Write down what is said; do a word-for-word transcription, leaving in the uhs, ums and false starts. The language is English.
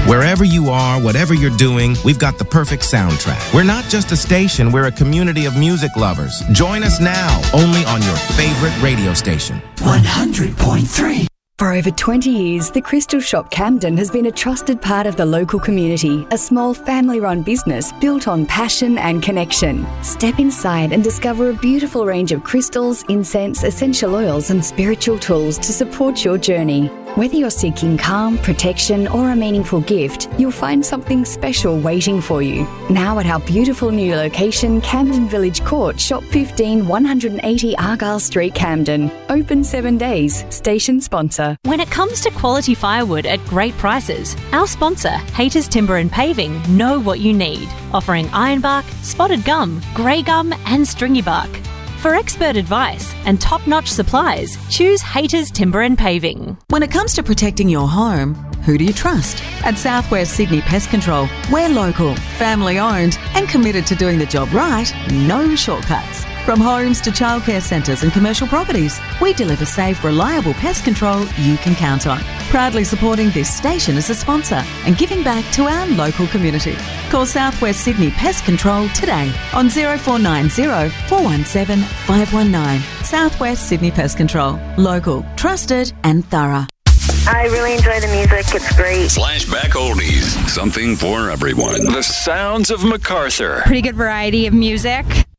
Wherever you are, whatever you're doing, we've got the perfect soundtrack. We're not just a station, we're a community of music lovers. Join us now, only on your favorite radio station. one hundred point three. For over twenty years, the Crystal Shop Camden has been a trusted part of the local community, a small family-run business built on passion and connection. Step inside and discover a beautiful range of crystals, incense, essential oils and spiritual tools to support your journey. Whether you're seeking calm, protection or a meaningful gift, you'll find something special waiting for you. Now at our beautiful new location, Camden Village Court, Shop fifteen, one eighty Argyle Street, Camden. Open seven days. Station sponsor. When it comes to quality firewood at great prices, our sponsor, Haters Timber and Paving, know what you need, offering ironbark, spotted gum, grey gum and stringy bark. For expert advice and top-notch supplies, choose Haters Timber and Paving. When it comes to protecting your home, who do you trust? At Southwest Sydney Pest Control, we're local, family-owned and committed to doing the job right, no shortcuts. From homes to childcare centres and commercial properties, we deliver safe, reliable pest control you can count on. Proudly supporting this station as a sponsor and giving back to our local community. Call Southwest Sydney Pest Control today on zero four nine zero, four one seven, five one nine. Southwest Sydney Pest Control. Local, trusted and thorough. I really enjoy the music. It's great. Flashback Oldies. Something for everyone. The sounds of MacArthur. Pretty good variety of music.